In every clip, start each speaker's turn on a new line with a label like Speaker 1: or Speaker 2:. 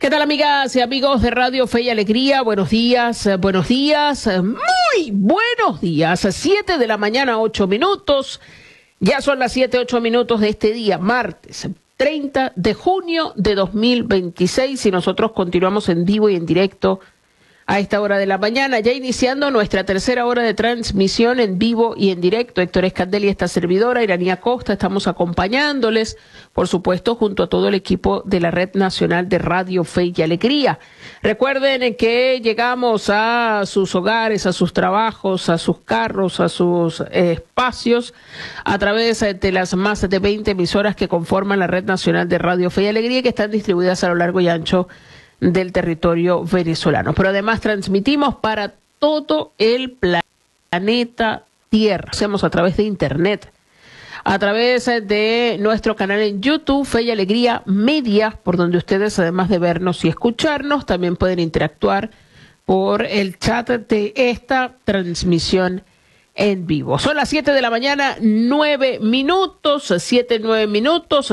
Speaker 1: ¿Qué tal, amigas y amigos de Radio Fe y Alegría? Buenos días, muy buenos días. 7 de la mañana, 8 minutos. Ya son las 7, 8 minutos de este día, martes 30 de junio de 2026, y nosotros continuamos en vivo y en directo a esta hora de la mañana, ya iniciando nuestra tercera hora de transmisión en vivo y en directo. Héctor Escandel y esta servidora, Iranía Costa, estamos acompañándoles, por supuesto, junto a todo el equipo de la Red Nacional de Radio Fe y Alegría. Recuerden que llegamos a sus hogares, a sus trabajos, a sus carros, a sus espacios, a través de las más de 20 emisoras que conforman la Red Nacional de Radio Fe y Alegría, que están distribuidas a lo largo y ancho del territorio venezolano. Pero además transmitimos para todo el planeta Tierra. Hacemos a través de Internet, a través de nuestro canal en YouTube, Fe y Alegría Media, por donde ustedes, además de vernos y escucharnos, también pueden interactuar por el chat de esta transmisión en vivo. Son las 7 de la mañana, 9 minutos, 7, 9 minutos,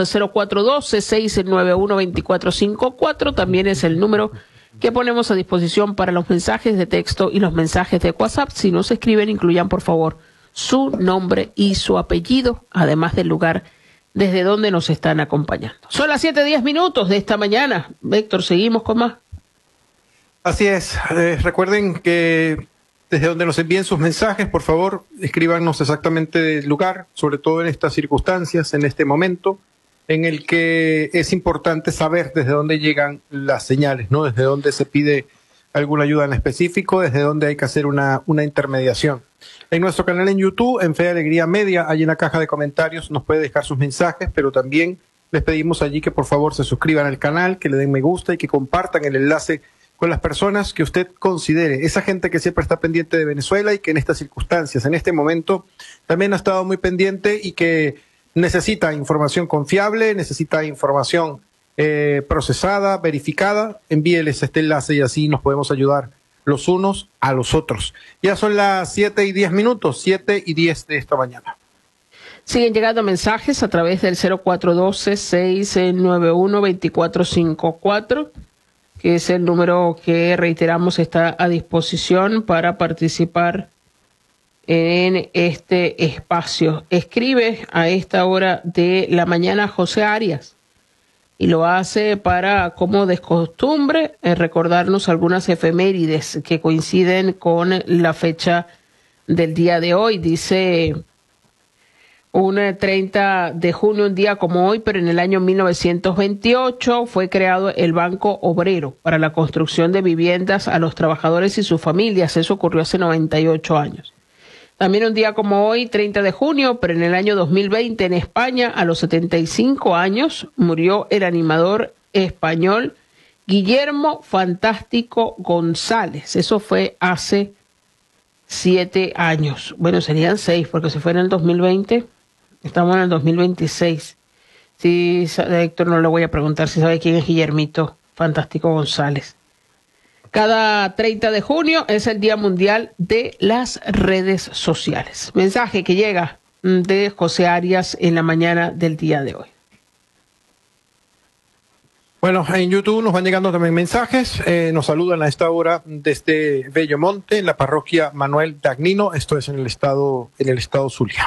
Speaker 1: 0412-691-2454. También es el número que ponemos a disposición para los mensajes de texto y los mensajes de WhatsApp. Si nos escriben, incluyan por favor su nombre y su apellido, además del lugar desde donde nos están acompañando. Son las 7:10 minutos de esta mañana. Héctor, seguimos con más.
Speaker 2: Así es. Recuerden que desde donde nos envíen sus mensajes, por favor, escríbanos exactamente el lugar, sobre todo en estas circunstancias, en este momento, en el que es importante saber desde dónde llegan las señales, ¿no? Desde dónde se pide alguna ayuda en específico, desde dónde hay que hacer una intermediación. En nuestro canal en YouTube, en Fe y Alegría Media, allí en la caja de comentarios nos puede dejar sus mensajes, pero también les pedimos allí que por favor se suscriban al canal, que le den me gusta y que compartan el enlace con las personas que usted considere, esa gente que siempre está pendiente de Venezuela y que en estas circunstancias, en este momento, también ha estado muy pendiente y que necesita información confiable, necesita información procesada, verificada. Envíeles este enlace y así nos podemos ayudar los unos a los otros. Ya son las 7:10 minutos, 7:10 de esta mañana.
Speaker 1: Siguen llegando mensajes a través del 0412-691-2454. que es el número que, reiteramos, está a disposición para participar en este espacio. Escribe a esta hora de la mañana José Arias y lo hace para, como de costumbre, recordarnos algunas efemérides que coinciden con la fecha del día de hoy. Dice: un 30 de junio, un día como hoy, pero en el año 1928, fue creado el Banco Obrero para la construcción de viviendas a los trabajadores y sus familias. Eso ocurrió hace 98 años. También un día como hoy, 30 de junio, pero en el año 2020, en España, a los 75 años, murió el animador español Guillermo Fantástico González. Eso fue hace 7 años. Bueno, serían 6, porque se fue en el 2020. Estamos en el 2026. Sí, Héctor, no le voy a preguntar si sabe quién es Guillermito Fantástico González. Cada 30 de junio es el Día Mundial de las Redes Sociales. Mensaje que llega de José Arias en la mañana del día de hoy.
Speaker 2: Bueno, en YouTube nos van llegando también mensajes. Nos saludan a esta hora desde Bellomonte, en la parroquia Manuel Dagnino. Esto es en el estado Zulia.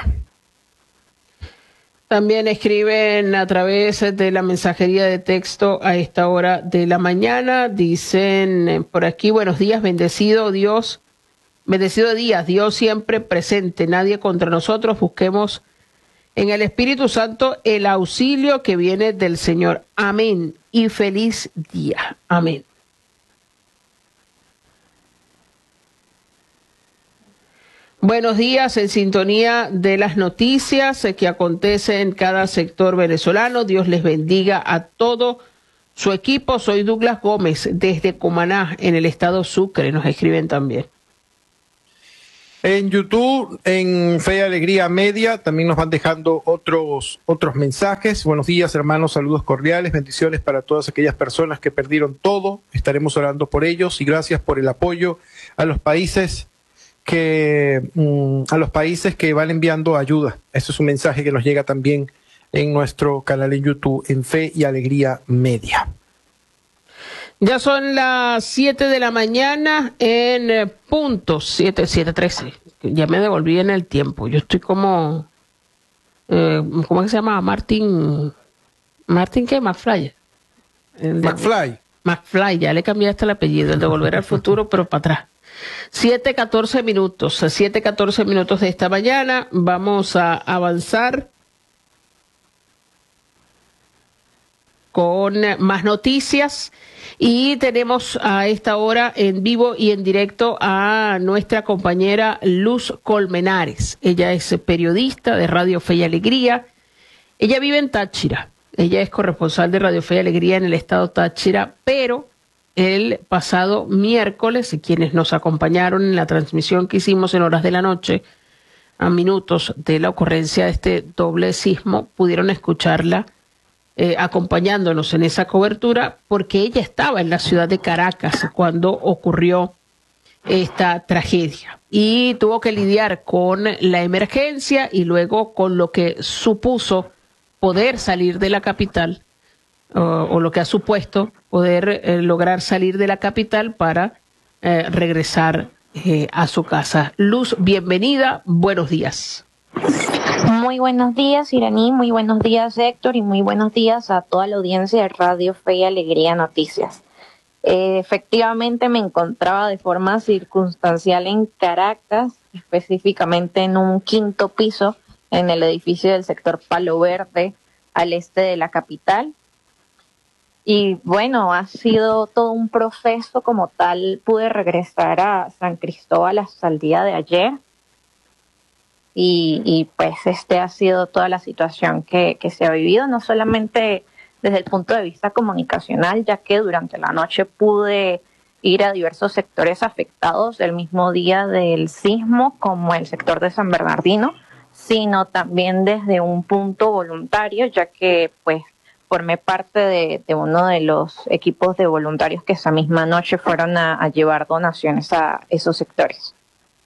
Speaker 1: También escriben a través de la mensajería de texto a esta hora de la mañana. Dicen por aquí: buenos días, bendecido Dios, bendecido día, Dios siempre presente, nadie contra nosotros, busquemos en el Espíritu Santo el auxilio que viene del Señor. Amén y feliz día. Amén. Buenos días, en sintonía de las noticias que acontecen en cada sector venezolano. Dios les bendiga a todo su equipo. Soy Douglas Gómez desde Cumaná, en el estado Sucre. Nos escriben también.
Speaker 2: En YouTube, en Fe y Alegría Media, también nos van dejando otros mensajes. Buenos días, hermanos, saludos cordiales, bendiciones para todas aquellas personas que perdieron todo. Estaremos orando por ellos y gracias por el apoyo a los países que van enviando ayuda. Eso es un mensaje que nos llega también en nuestro canal en YouTube, en Fe y Alegría Media.
Speaker 1: Ya son las 7 de la mañana en punto, 7:13. Ya me devolví en el tiempo. Yo estoy como, ¿cómo es que se llama? ¿Martin qué? McFly. McFly, ya le cambiaste el apellido, el de Volver al Futuro, pero para atrás. 7:14 minutos, 7:14 minutos de esta mañana. Vamos a avanzar con más noticias y tenemos a esta hora en vivo y en directo a nuestra compañera Luz Colmenares. Ella es periodista de Radio Fe y Alegría. Ella vive en Táchira. Ella es corresponsal de Radio Fe y Alegría en el estado Táchira, pero el pasado miércoles, quienes nos acompañaron en la transmisión que hicimos en horas de la noche, a minutos de la ocurrencia de este doble sismo, pudieron escucharla acompañándonos en esa cobertura, porque ella estaba en la ciudad de Caracas cuando ocurrió esta tragedia y tuvo que lidiar con la emergencia y luego con lo que supuso poder salir de la capital, o lo que ha supuesto poder lograr salir de la capital para regresar a su casa. Luz, bienvenida, buenos días.
Speaker 3: Muy buenos días, Iraní, muy buenos días, Héctor, y muy buenos días a toda la audiencia de Radio Fe y Alegría Noticias. Efectivamente me encontraba de forma circunstancial en Caracas, específicamente en un quinto piso en el edificio del sector Palo Verde, al este de la capital. Y bueno, ha sido todo un proceso como tal. Pude regresar a San Cristóbal hasta el día de ayer. Y pues ha sido toda la situación que se ha vivido, no solamente desde el punto de vista comunicacional, ya que durante la noche pude ir a diversos sectores afectados el mismo día del sismo, como el sector de San Bernardino, sino también desde un punto voluntario, ya que pues formé parte de uno de los equipos de voluntarios que esa misma noche fueron a llevar donaciones a esos sectores.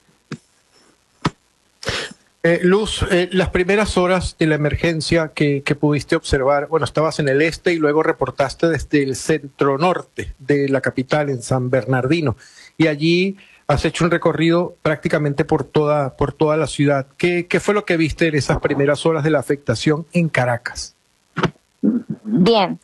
Speaker 2: Luz, las primeras horas de la emergencia que pudiste observar, bueno, estabas en el este y luego reportaste desde el centro norte de la capital, en San Bernardino, y allí has hecho un recorrido prácticamente por toda la ciudad. ¿Qué fue lo que viste en esas primeras horas de la afectación en Caracas?
Speaker 3: Bien,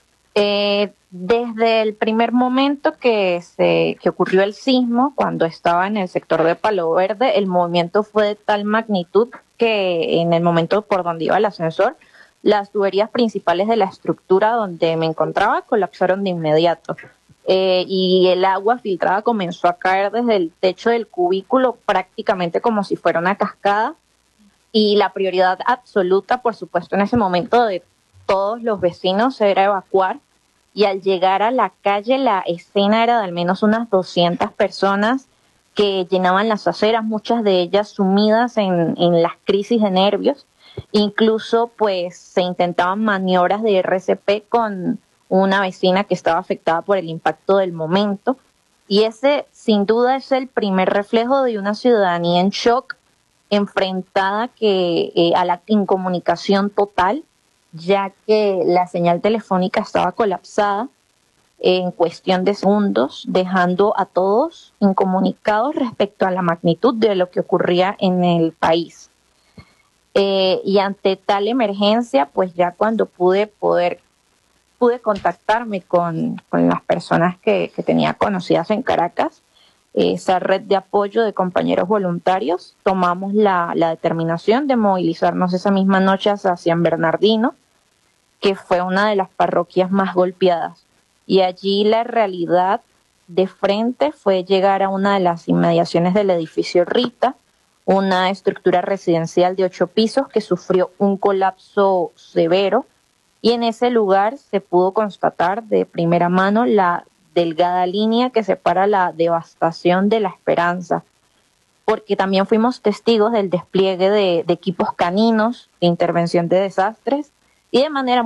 Speaker 3: desde el primer momento que ocurrió el sismo, cuando estaba en el sector de Palo Verde, el movimiento fue de tal magnitud que en el momento por donde iba el ascensor, las tuberías principales de la estructura donde me encontraba colapsaron de inmediato. Y el agua filtrada comenzó a caer desde el techo del cubículo prácticamente como si fuera una cascada. Y la prioridad absoluta, por supuesto, en ese momento de todos los vecinos era evacuar. Y al llegar a la calle, la escena era de al menos unas 200 personas que llenaban las aceras, muchas de ellas sumidas en las crisis de nervios. Incluso pues se intentaban maniobras de RCP con una vecina que estaba afectada por el impacto del momento. Y ese sin duda es el primer reflejo de una ciudadanía en shock, enfrentada a la incomunicación total, ya que la señal telefónica estaba colapsada en cuestión de segundos, dejando a todos incomunicados respecto a la magnitud de lo que ocurría en el país. Y ante tal emergencia, pues ya cuando pude contactarme con las personas que tenía conocidas en Caracas, esa red de apoyo de compañeros voluntarios, tomamos la determinación de movilizarnos esa misma noche hacia San Bernardino, que fue una de las parroquias más golpeadas. Y allí la realidad de frente fue llegar a una de las inmediaciones del edificio Rita, una estructura residencial de 8 pisos que sufrió un colapso severo, y en ese lugar se pudo constatar de primera mano la delgada línea que separa la devastación de la esperanza, porque también fuimos testigos del despliegue de equipos caninos de intervención de desastres y de manera